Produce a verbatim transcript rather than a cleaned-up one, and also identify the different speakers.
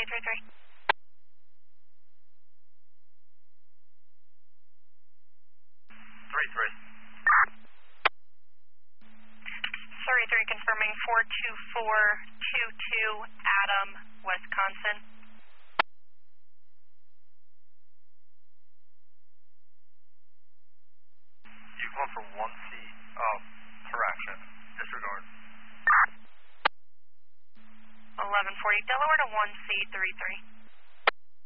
Speaker 1: three three.
Speaker 2: three three.
Speaker 1: three three confirming four two four two two Adam, Wisconsin.
Speaker 2: You going for one seat? Oh, correction. Disregard.
Speaker 1: eleven forty Delaware to one C three three.